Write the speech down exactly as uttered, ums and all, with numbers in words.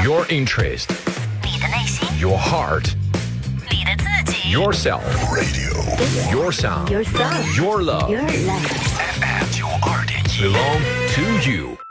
Your interest, 你的内心， your heart, 你的自己 yourself, Radio your sound, Your sound your love. Your life F M 九二点一 belong to you.